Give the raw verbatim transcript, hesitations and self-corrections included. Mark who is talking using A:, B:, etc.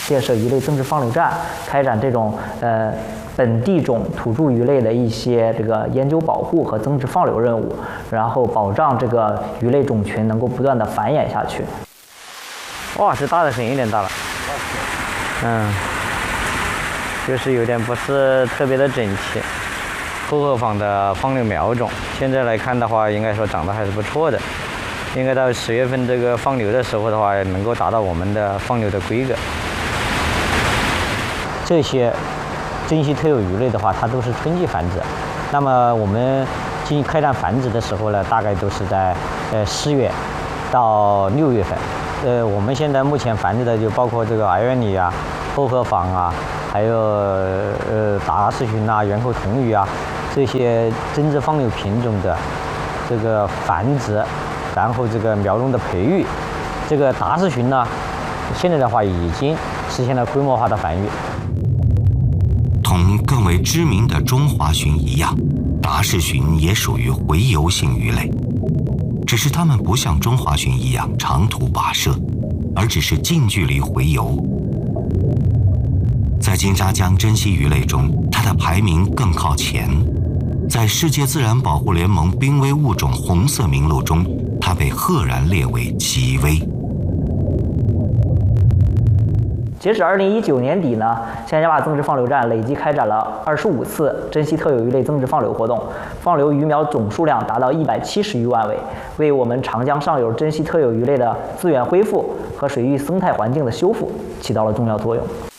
A: 建设鱼类增殖放流站，开展这种呃本地种土著鱼类的一些这个研究保护和增殖放流任务，然后保障这个鱼类种群能够不断的繁衍下去。
B: 哇，这大的很，有点大了。嗯，就是有点不是特别的整齐。后河坊的放流苗种，现在来看的话，应该说长得还是不错的。应该到十月份这个放流的时候的话，能够达到我们的放流的规格。这些珍稀特有鱼类的话，它都是春季繁殖。那么我们进行开展繁殖的时候呢，大概都是在呃四月到六月份。呃，我们现在目前繁殖的就包括这个矮圆鲤啊、后河坊啊，还有呃达氏鲟啊、圆口铜鱼啊，这些增殖放流品种的这个繁殖，然后这个苗种的培育。这个达氏鲟呢，现在的话已经实现了规模化的繁育。
C: 同更为知名的中华鲟一样，达氏鲟也属于洄游性鱼类。只是它们不像中华鲟一样长途跋涉，而只是近距离洄游。在金沙江珍稀鱼类中，它的排名更靠前。在世界自然保护联盟濒危物种红色名录中，它被赫然列为极危。
A: 截止二零一九年底呢，象牙坝增殖放流站累计开展了二十五次珍稀特有鱼类增殖放流活动，放流鱼苗总数量达到一百七十余万尾，为我们长江上游珍稀特有鱼类的资源恢复和水域生态环境的修复起到了重要作用。